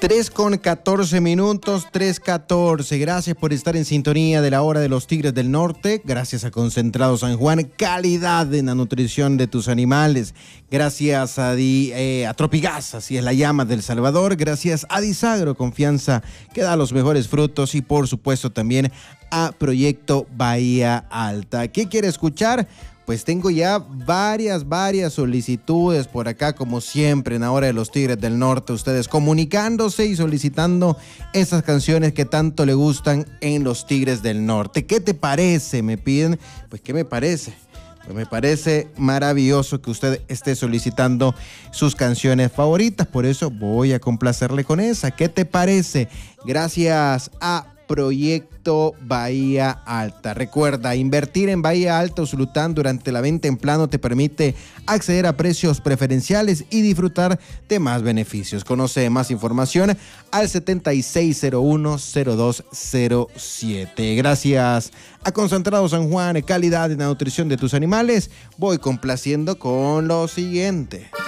3:14, 3:14. Gracias por estar en sintonía de la hora de los Tigres del Norte. Gracias a Concentrado San Juan, calidad en la nutrición de tus animales. Gracias a Tropigas, así es la llama del Salvador. Gracias a Disagro, confianza que da los mejores frutos. Y por supuesto también a Proyecto Bahía Alta. ¿Qué quiere escuchar? Pues tengo ya varias solicitudes por acá, como siempre, en la hora de los Tigres del Norte. Ustedes comunicándose y solicitando esas canciones que tanto le gustan en los Tigres del Norte. ¿Qué te parece? Me piden. Pues, ¿qué me parece? Pues me parece maravilloso que usted esté solicitando sus canciones favoritas. Por eso voy a complacerle con esa. ¿Qué te parece? Gracias a Proyecto Bahía Alta. Recuerda, invertir en Bahía Alta Usulután durante la venta en plano te permite acceder a precios preferenciales y disfrutar de más beneficios. Conoce más información al 7601-0207. Gracias a Concentrado San Juan, calidad en la nutrición de tus animales. Voy complaciendo con lo siguiente.